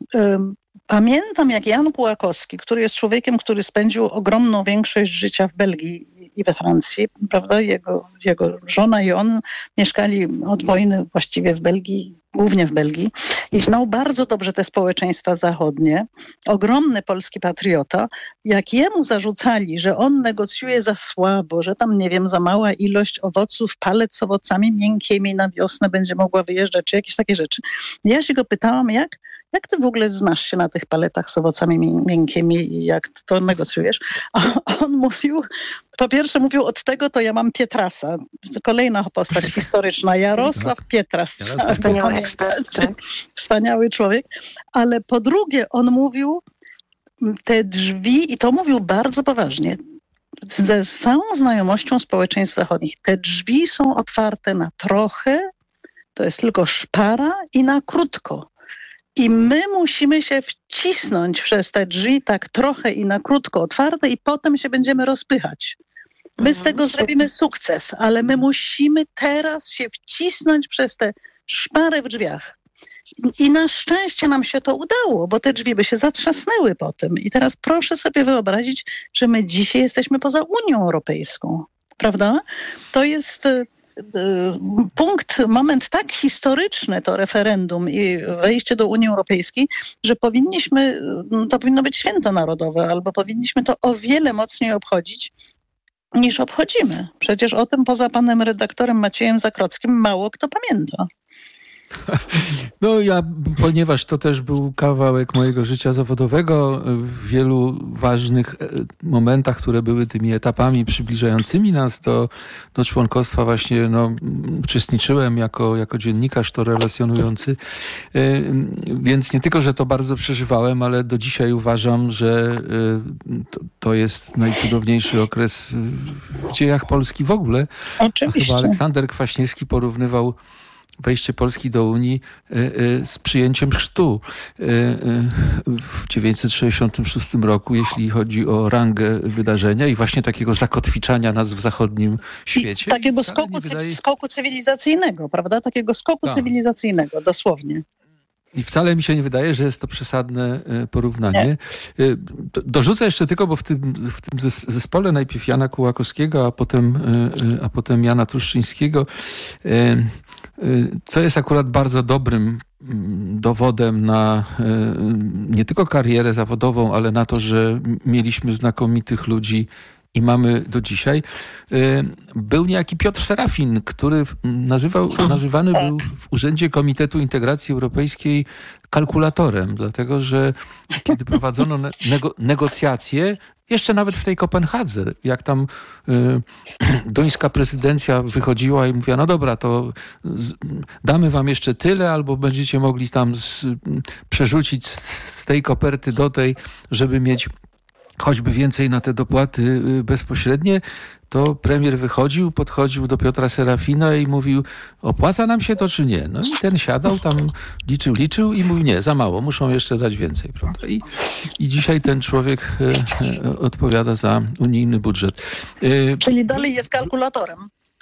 pamiętam, jak Jan Kułakowski, który jest człowiekiem, który spędził ogromną większość życia w Belgii i we Francji, prawda? Jego żona i on mieszkali od wojny właściwie w Belgii, głównie w Belgii i znał bardzo dobrze te społeczeństwa zachodnie. Ogromny polski patriota. Jak jemu zarzucali, że on negocjuje za słabo, że tam, nie wiem, za mała ilość owoców, palet z owocami miękkimi na wiosnę będzie mogła wyjeżdżać, czy jakieś takie rzeczy. Ja się go pytałam, jak ty w ogóle znasz się na tych paletach z owocami miękkimi i jak to negocjujesz? A on mówił, po pierwsze mówił, od tego to ja mam Pietrasa. Kolejna postać historyczna, Jarosław Pietras. Wspaniały ekspert. Wspaniały człowiek. Ale po drugie on mówił, te drzwi, i to mówił bardzo poważnie, ze całą znajomością społeczeństw zachodnich, te drzwi są otwarte na trochę, to jest tylko szpara, i na krótko. I my musimy się wcisnąć przez te drzwi tak trochę i na krótko otwarte i potem się będziemy rozpychać. My z tego zrobimy sukces, ale my musimy teraz się wcisnąć przez te szpary w drzwiach. I na szczęście nam się to udało, bo te drzwi by się zatrzasnęły potem. I teraz proszę sobie wyobrazić, że my dzisiaj jesteśmy poza Unią Europejską. Prawda? To jest moment tak historyczny, to referendum i wejście do Unii Europejskiej, że to powinno być święto narodowe, albo powinniśmy to o wiele mocniej obchodzić, niż obchodzimy. Przecież o tym poza panem redaktorem Maciejem Zakrockim mało kto pamięta. Ponieważ to też był kawałek mojego życia zawodowego, w wielu ważnych momentach, które były tymi etapami przybliżającymi nas do członkostwa, właśnie uczestniczyłem jako dziennikarz to relacjonujący, więc nie tylko, że to bardzo przeżywałem, ale do dzisiaj uważam, że to jest najcudowniejszy okres w dziejach Polski w ogóle. Oczywiście. A chyba Aleksander Kwaśniewski porównywał wejście Polski do Unii z przyjęciem chrztu w 1966 roku, jeśli chodzi o rangę wydarzenia i właśnie takiego zakotwiczania nas w zachodnim świecie. I takiego skoku cywilizacyjnego, prawda? Takiego skoku cywilizacyjnego, dosłownie. I wcale mi się nie wydaje, że jest to przesadne porównanie. Nie. Dorzucę jeszcze tylko, bo w tym zespole najpierw Jana Kułakowskiego, a potem Jana Truszczyńskiego, co jest akurat bardzo dobrym dowodem na nie tylko karierę zawodową, ale na to, że mieliśmy znakomitych ludzi i mamy do dzisiaj. Był niejaki Piotr Serafin, który nazywany był w Urzędzie Komitetu Integracji Europejskiej kalkulatorem, dlatego że kiedy prowadzono negocjacje, jeszcze nawet w tej Kopenhadze, jak tam duńska prezydencja wychodziła i mówiła, no dobra, to damy wam jeszcze tyle, albo będziecie mogli tam przerzucić z tej koperty do tej, żeby mieć choćby więcej na te dopłaty bezpośrednie, to premier podchodził do Piotra Serafina i mówił, opłaca nam się to czy nie? No i ten siadał tam, liczył i mówił, nie, za mało, muszą jeszcze dać więcej. Prawda? I dzisiaj ten człowiek odpowiada za unijny budżet. Czyli dalej jest kalkulatorem.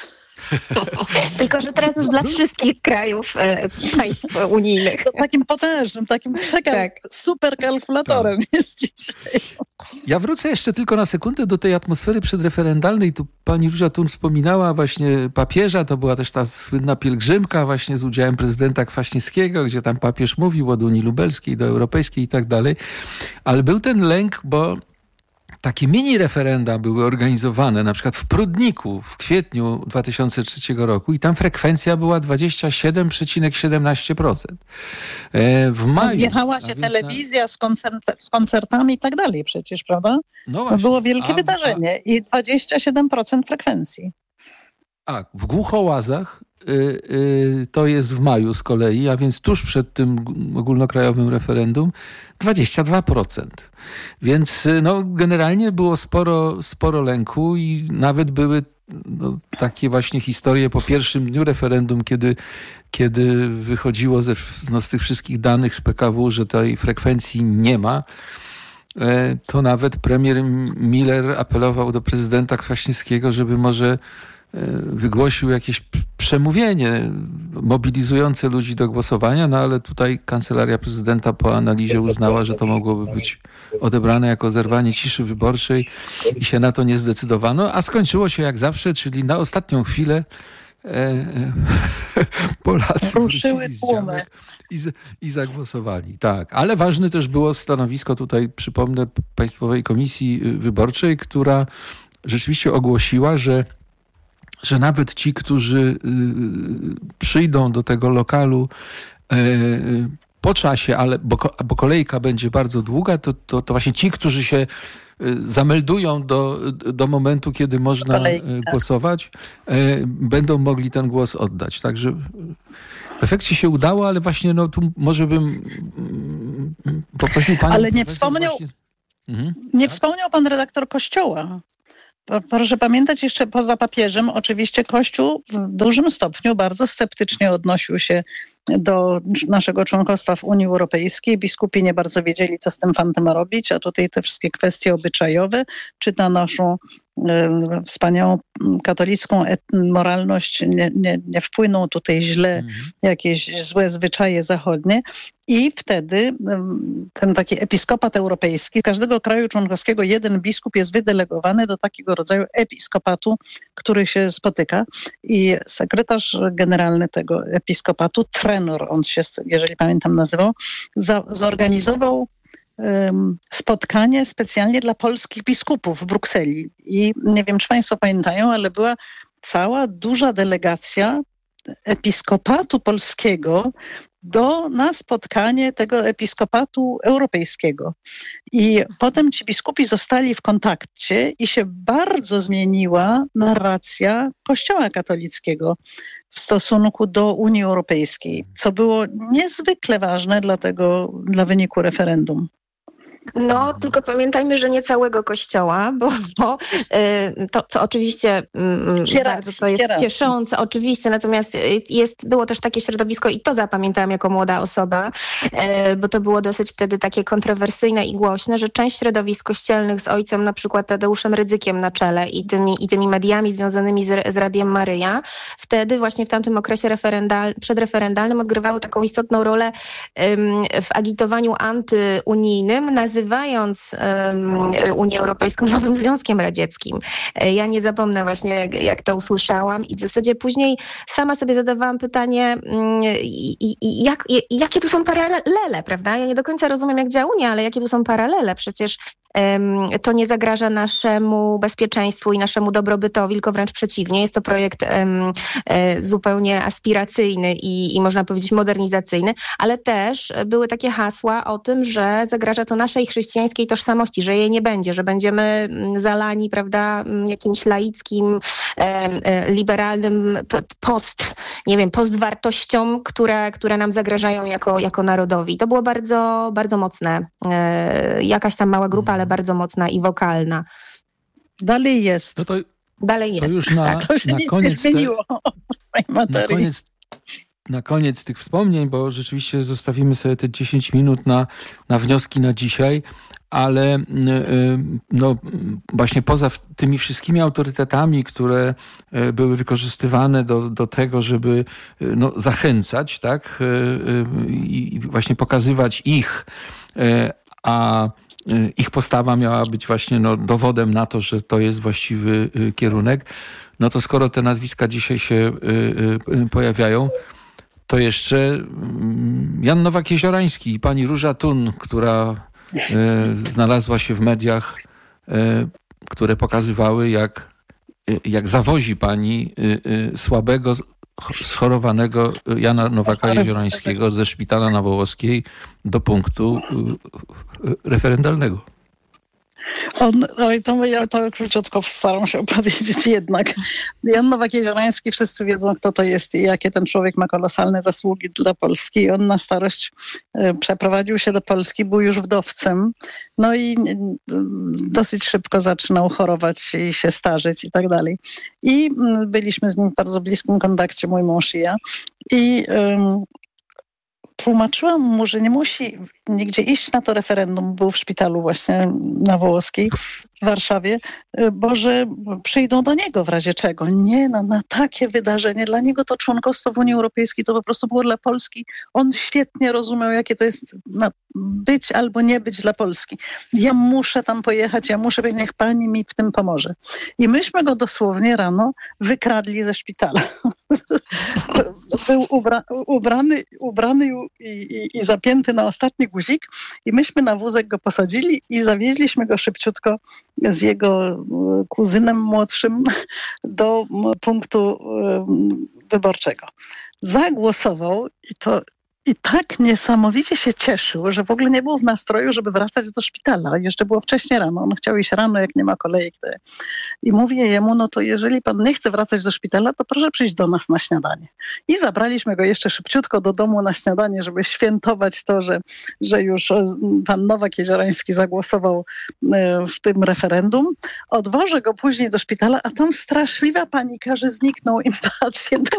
Tylko że teraz już dla wszystkich krajów państw unijnych. To takim potężnym, takim super kalkulatorem jest dzisiaj. Ja wrócę jeszcze tylko na sekundę do tej atmosfery przedreferendalnej. Tu pani Róża Thun wspominała właśnie papieża, to była też ta słynna pielgrzymka właśnie z udziałem prezydenta Kwaśniewskiego, gdzie tam papież mówił od Unii Lubelskiej do Europejskiej i tak dalej. Ale był ten lęk, bo takie mini referenda były organizowane, na przykład w Prudniku w kwietniu 2003 roku i tam frekwencja była 27,17%. W maju... Zjechała się telewizja z koncertami i tak dalej przecież, prawda? No właśnie. To było wielkie wydarzenie i 27% frekwencji. A w Głuchołazach to jest w maju z kolei, a więc tuż przed tym ogólnokrajowym referendum 22%. Więc no, generalnie było sporo lęku i nawet były takie właśnie historie po pierwszym dniu referendum, kiedy wychodziło z tych wszystkich danych z PKW, że tej frekwencji nie ma. To nawet premier Miller apelował do prezydenta Kwaśniewskiego, żeby może wygłosił jakieś przemówienie mobilizujące ludzi do głosowania, no ale tutaj Kancelaria Prezydenta po analizie uznała, że to mogłoby być odebrane jako zerwanie ciszy wyborczej i się na to nie zdecydowano, a skończyło się jak zawsze, czyli na ostatnią chwilę Polacy ruszyły tłumy i zagłosowali. Tak, ale ważne też było stanowisko tutaj, przypomnę, Państwowej Komisji Wyborczej, która rzeczywiście ogłosiła, że nawet ci, którzy przyjdą do tego lokalu po czasie, ale bo kolejka będzie bardzo długa, to właśnie ci, którzy się zameldują do momentu, kiedy można głosować, będą mogli ten głos oddać. Także w efekcie się udało, ale właśnie tu może bym poprosił panią... Ale nie wspomniał pan redaktor Kościoła. Proszę pamiętać, jeszcze poza papieżem, oczywiście Kościół w dużym stopniu bardzo sceptycznie odnosił się do naszego członkostwa w Unii Europejskiej. Biskupi nie bardzo wiedzieli, co z tym fantem robić, a tutaj te wszystkie kwestie obyczajowe, czy na naszą wspaniałą katolicką moralność nie wpłyną tutaj źle jakieś złe zwyczaje zachodnie. I wtedy ten taki episkopat europejski, z każdego kraju członkowskiego jeden biskup jest wydelegowany do takiego rodzaju episkopatu, który się spotyka. I sekretarz generalny tego episkopatu, Trenor, on się, jeżeli pamiętam, nazywał, zorganizował spotkanie specjalnie dla polskich biskupów w Brukseli. I nie wiem, czy państwo pamiętają, ale była cała duża delegacja episkopatu polskiego na spotkanie tego episkopatu europejskiego. I potem ci biskupi zostali w kontakcie i się bardzo zmieniła narracja Kościoła katolickiego w stosunku do Unii Europejskiej, co było niezwykle ważne dla wyniku referendum. No, tylko pamiętajmy, że nie całego kościoła, bo to, co oczywiście bardzo to jest cieszące, oczywiście, natomiast było też takie środowisko i to zapamiętałam jako młoda osoba, bo to było dosyć wtedy takie kontrowersyjne i głośne, że część środowisk kościelnych z ojcem na przykład Tadeuszem Rydzykiem na czele i tymi mediami związanymi z Radiem Maryja, wtedy właśnie w tamtym okresie przedreferendalnym odgrywały taką istotną rolę w agitowaniu antyunijnym, nazywając Unię Europejską nowym Związkiem Radzieckim. Ja nie zapomnę właśnie, jak to usłyszałam i w zasadzie później sama sobie zadawałam pytanie, jakie tu są paralele, prawda? Ja nie do końca rozumiem, jak działa Unia, ale jakie tu są paralele? Przecież to nie zagraża naszemu bezpieczeństwu i naszemu dobrobytowi, tylko wręcz przeciwnie. Jest to projekt zupełnie aspiracyjny i można powiedzieć modernizacyjny, ale też były takie hasła o tym, że zagraża to naszej chrześcijańskiej tożsamości, że jej nie będzie, że będziemy zalani, prawda, jakimś laickim, liberalnym postwartościom, które nam zagrażają jako narodowi. To było bardzo, bardzo mocne. Jakaś tam mała grupa, ale bardzo mocna i wokalna. Dalej jest. Dalej jest. To już to się nic nie zmieniło w tej materii. Na koniec tych wspomnień, bo rzeczywiście zostawimy sobie te 10 minut na wnioski na dzisiaj, ale no właśnie poza tymi wszystkimi autorytetami, które były wykorzystywane do tego, żeby zachęcać, tak, i właśnie pokazywać ich, a ich postawa miała być właśnie dowodem na to, że to jest właściwy kierunek, no to skoro te nazwiska dzisiaj się pojawiają, to jeszcze Jan Nowak-Jeziorański i pani Róża Thun, która znalazła się w mediach, które pokazywały, jak zawozi pani słabego, schorowanego Jana Nowaka-Jeziorańskiego ze szpitala na Wołowskiej do punktu referendalnego. To króciutko staram się opowiedzieć jednak. Jan Nowak-Jeziorański, wszyscy wiedzą, kto to jest i jakie ten człowiek ma kolosalne zasługi dla Polski. On na starość przeprowadził się do Polski, był już wdowcem, no i dosyć szybko zaczynał chorować i się starzeć i tak dalej. I byliśmy z nim w bardzo bliskim kontakcie, mój mąż i ja. I tłumaczyłam mu, że nie musi nigdzie iść na to referendum. Był w szpitalu właśnie na Wołowskiej w Warszawie, bo że przyjdą do niego w razie czego. Nie, na takie wydarzenie. Dla niego to członkostwo w Unii Europejskiej to po prostu było dla Polski. On świetnie rozumiał, jakie to jest być albo nie być dla Polski. Ja muszę tam pojechać, ja muszę, niech pani mi w tym pomoże. I myśmy go dosłownie rano wykradli ze szpitala. Był ubrany i zapięty na ostatni guzik i myśmy na wózek go posadzili i zawieźliśmy go szybciutko z jego kuzynem młodszym do punktu wyborczego. Zagłosował i tak niesamowicie się cieszył, że w ogóle nie był w nastroju, żeby wracać do szpitala. Jeszcze było wcześnie rano. On chciał iść rano, jak nie ma kolejek. I mówię jemu, no to jeżeli pan nie chce wracać do szpitala, to proszę przyjść do nas na śniadanie. I zabraliśmy go jeszcze szybciutko do domu na śniadanie, żeby świętować to, że już pan Nowak-Jeziorański zagłosował w tym referendum. Odwożę go później do szpitala, a tam straszliwa panika, że zniknął im pacjent,